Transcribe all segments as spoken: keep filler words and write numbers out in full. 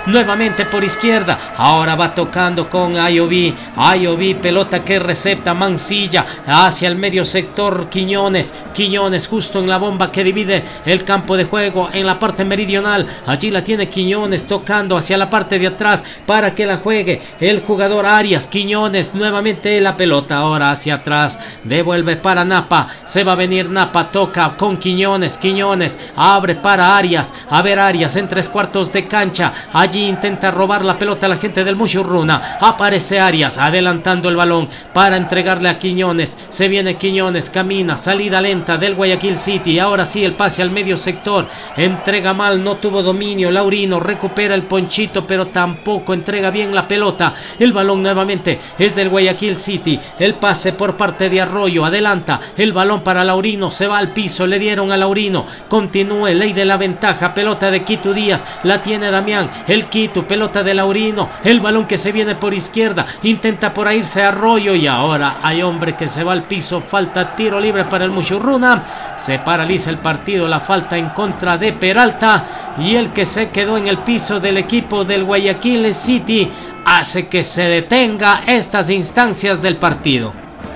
nuevamente por izquierda, ahora va tocando con Ayoví, Ayoví, pelota que recepta Mancilla, hacia el medio sector Quiñones, Quiñones justo en la bomba que divide el campo de juego en la parte meridional, allí la tiene Quiñones tocando hacia la parte de atrás para que la juegue el jugador Arias, Quiñones, nuevamente la pelota ahora hacia atrás, devuelve para Napa, se va a venir Napa, toca con Quiñones, Quiñones abre para Arias, a ver Arias en tres cuartos de cancha, allí intenta robar la pelota a la gente del Mushurruna, aparece Arias adelantando el balón para entregarle a Quiñones, se viene Quiñones, camina, salida lenta del Guayaquil City, ahora sí el pase al medio sector, entrega mal, no tuvo dominio, Laurino recupera el ponchito pero tampoco entrega bien la pelota, el balón nuevamente es del Guayaquil City, el pase por parte de Arroyo, adelanta el balón para Laurino, se va al piso, le dieron a Laurino, continúe, ley de la ventaja, pelota de Quito Díaz, la tiene Damián, el Quito, pelota de Laurino, el balón que se viene por izquierda, intenta por ahí irse Arroyo y ahora hay hombre que se va al piso, falta, tiro libre para el Mushurruna, se paraliza el partido, la falta en contra de Peralta y el que se quedó en el piso del equipo del Guayaquil City hace que se detenga estas instancias del partido.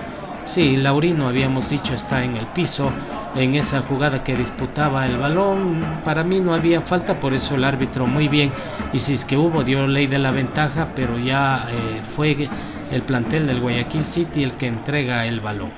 Sí, Laurino habíamos dicho está en el piso en esa jugada que disputaba el balón, para mí no había falta, por eso el árbitro muy bien, y si es que hubo dio ley de la ventaja, pero ya eh, fue el plantel del Guayaquil City el que entrega el balón.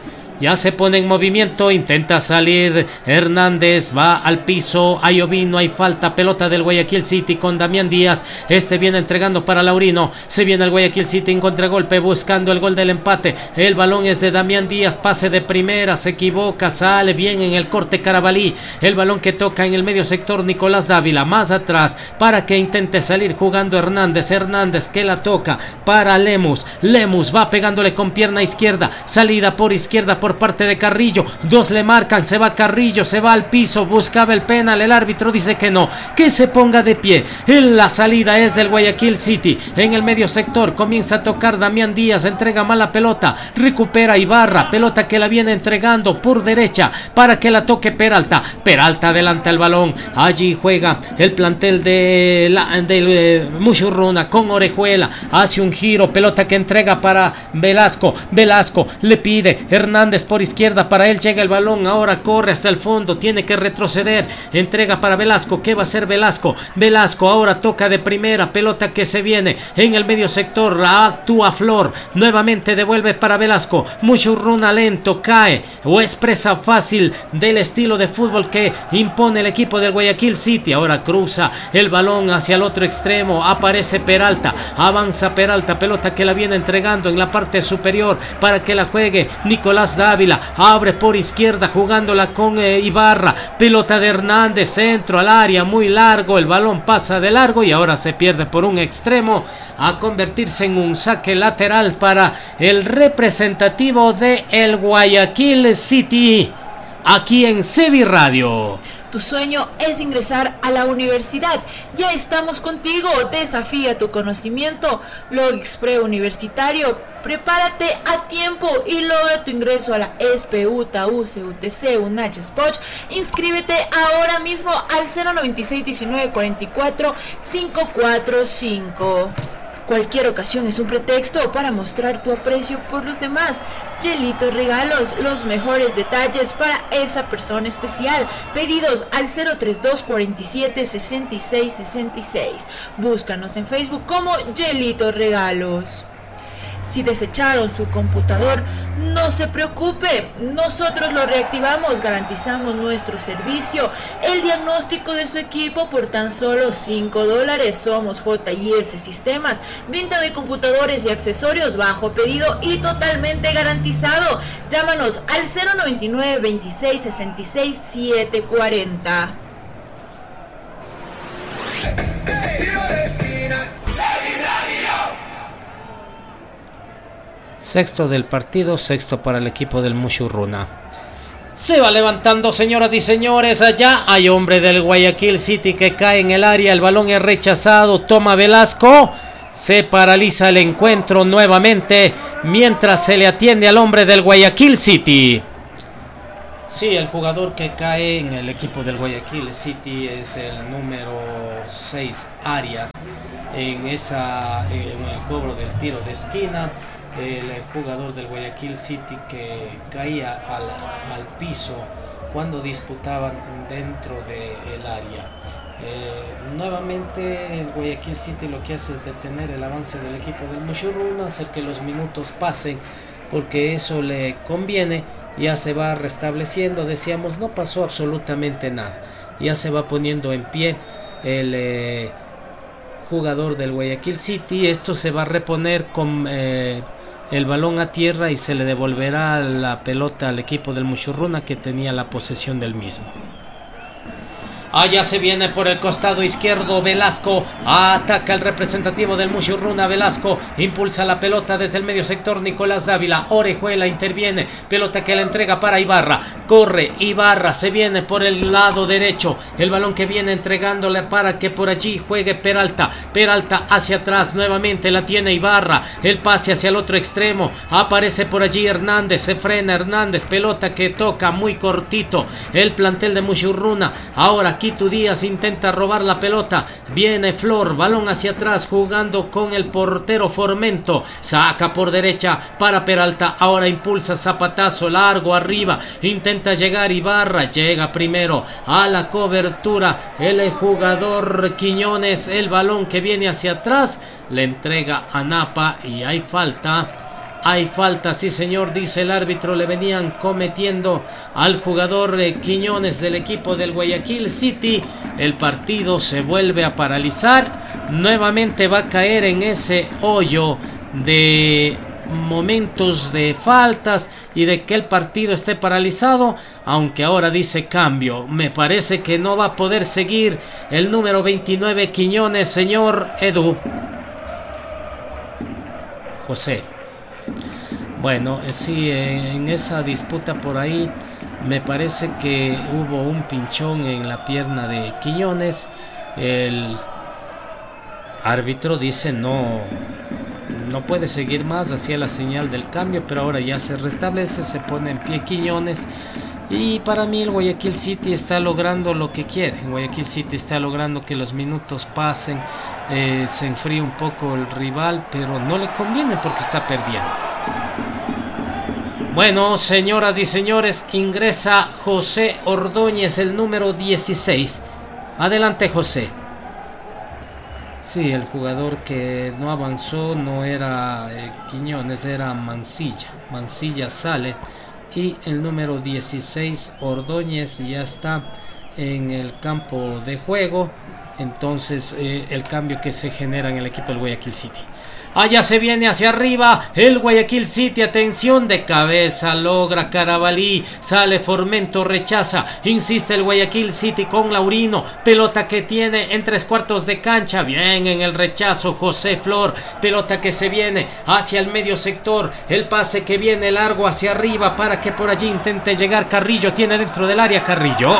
Ya se pone en movimiento, intenta salir Hernández, va al piso, Ayoví, no hay falta, pelota del Guayaquil City con Damián Díaz, este viene entregando para Laurino, se viene el Guayaquil City en contragolpe buscando el gol del empate, el balón es de Damián Díaz, pase de primera, se equivoca, sale bien en el corte Carabalí, el balón que toca en el medio sector Nicolás Dávila, más atrás para que intente salir jugando Hernández, Hernández que la toca para Lemus, Lemus va pegándole con pierna izquierda, salida por izquierda por parte de Carrillo, dos le marcan, se va Carrillo, se va al piso, buscaba el penal, el árbitro dice que no, que se ponga de pie, en la salida es del Guayaquil City, en el medio sector comienza a tocar Damián Díaz, entrega mala pelota, recupera Ibarra, pelota que la viene entregando por derecha para que la toque Peralta, Peralta adelanta el balón, allí juega el plantel de la, del eh, Mushurruna con Orejuela, hace un giro, pelota que entrega para Velasco, Velasco le pide Hernández por izquierda, para él llega el balón, ahora corre hasta el fondo, tiene que retroceder, entrega para Velasco, ¿qué va a hacer Velasco? Velasco ahora toca de primera, pelota que se viene en el medio sector, actúa Flor, nuevamente devuelve para Velasco, Mushurruna lento, cae o es presa fácil del estilo de fútbol que impone el equipo del Guayaquil City, ahora cruza el balón hacia el otro extremo, aparece Peralta, avanza Peralta, pelota que la viene entregando en la parte superior para que la juegue Nicolás Dávila, abre por izquierda jugándola con eh, Ibarra, pelota de Hernández, centro al área, muy largo, el balón pasa de largo y ahora se pierde por un extremo a convertirse en un saque lateral para el representativo de el Guayaquil City, aquí en Sevi Radio. Tu sueño es ingresar a la universidad. Ya estamos contigo. Desafía tu conocimiento. Logix Preuniversitario. Prepárate a tiempo y logra tu ingreso a la E S P U, T A U, C U T C, UNACH, Spoch. Inscríbete ahora mismo al cero noventa y seis diecinueve cuarenta y cuatro cinco cuatro cinco. Cualquier ocasión es un pretexto para mostrar tu aprecio por los demás. Yelito Regalos, los mejores detalles para esa persona especial. Pedidos al cero treinta y dos cuarenta y siete sesenta y seis sesenta y seis. Búscanos en Facebook como Yelito Regalos. Si desecharon su computador, no se preocupe, nosotros lo reactivamos, garantizamos nuestro servicio, el diagnóstico de su equipo por tan solo cinco dólares. Somos J I S Sistemas, venta de computadores y accesorios bajo pedido y totalmente garantizado. Llámanos al cero noventa y nueve veintiséis sesenta y seis setecientos cuarenta. Sexto del partido, sexto para el equipo del Mushurruna. Se va levantando, señoras y señores, allá hay hombre del Guayaquil City que cae en el área, el balón es rechazado, toma Velasco, se paraliza el encuentro nuevamente mientras se le atiende al hombre del Guayaquil City. Sí, el jugador que cae en el equipo del Guayaquil City es el número seis, Arias, en, esa, en el cobro del tiro de esquina. El jugador del Guayaquil City que caía al, al piso cuando disputaban dentro del área. Eh, nuevamente el Guayaquil City lo que hace es detener el avance del equipo del Mushurruna, hacer que los minutos pasen, porque eso le conviene. Ya se va restableciendo, decíamos, no pasó absolutamente nada, ya se va poniendo en pie el eh, jugador del Guayaquil City. Esto se va a reponer con eh, el balón a tierra y se le devolverá la pelota al equipo del Mushurruna, que tenía la posesión del mismo. Allá se viene por el costado izquierdo Velasco, ataca el representativo del Mushurruna. Velasco impulsa la pelota desde el medio sector. Nicolás Dávila, Orejuela interviene, pelota que la entrega para Ibarra, corre Ibarra, se viene por el lado derecho, el balón que viene entregándole para que por allí juegue Peralta. Peralta hacia atrás, nuevamente la tiene Ibarra, el pase hacia el otro extremo, aparece por allí Hernández, se frena Hernández, pelota que toca muy cortito el plantel de Mushurruna. Ahora Quito Díaz intenta robar la pelota, viene Flor, balón hacia atrás jugando con el portero Formento, saca por derecha para Peralta, ahora impulsa zapatazo largo arriba, intenta llegar Ibarra, llega primero a la cobertura el jugador Quiñones, el balón que viene hacia atrás le entrega a Napa y hay falta. Hay falta, sí señor, dice el árbitro. Le venían cometiendo al jugador eh, Quiñones del equipo del Guayaquil City. El partido se vuelve a paralizar. Nuevamente va a caer en ese hoyo de momentos de faltas y de que el partido esté paralizado. Aunque ahora dice cambio. Me parece que no va a poder seguir el número veintinueve Quiñones, señor Edu. José. Bueno, sí, en esa disputa por ahí me parece que hubo un pinchón en la pierna de Quiñones. El árbitro dice no, no puede seguir más, hacía la señal del cambio, pero ahora ya se restablece, se pone en pie Quiñones. Y para mí el Guayaquil City está logrando lo que quiere. El Guayaquil City está logrando que los minutos pasen, eh, se enfríe un poco el rival, pero no le conviene porque está perdiendo. Bueno, señoras y señores, ingresa José Ordóñez, el número dieciséis. Adelante, José. Sí, el jugador que no avanzó no era eh, Quiñones, era Mancilla. Mancilla sale y el número dieciséis, Ordóñez, ya está en el campo de juego. Entonces, eh, el cambio que se genera en el equipo del Guayaquil City. Allá se viene hacia arriba el Guayaquil City, atención, de cabeza logra Carabalí, sale Formento, rechaza, insiste el Guayaquil City con Laurino, pelota que tiene en tres cuartos de cancha, bien en el rechazo José Flor, pelota que se viene hacia el medio sector, el pase que viene largo hacia arriba para que por allí intente llegar Carrillo, tiene dentro del área Carrillo.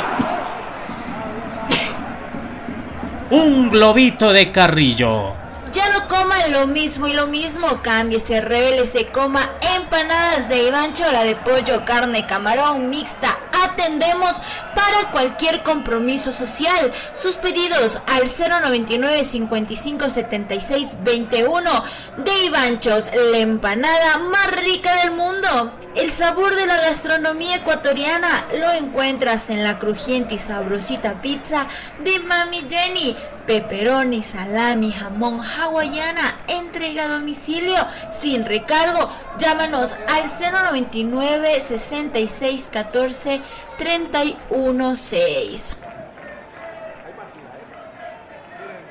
Un globito de Carrillo. Ya no coman lo mismo y lo mismo, cámbiese, revélese, coma empanadas de Ivancho, la de pollo, carne, camarón, mixta. Atendemos para cualquier compromiso social. Sus pedidos al cero noventa y nueve, cincuenta y cinco, setenta y seis, veintiuno. De Ivanchos, la empanada más rica del mundo. El sabor de la gastronomía ecuatoriana lo encuentras en la crujiente y sabrosita pizza de Mami Jenny. Pepperoni, salami, jamón, hawaiana, entrega a domicilio sin recargo. Llámanos al cero noventa y nueve, sesenta y seis, catorce, treinta y uno, seis.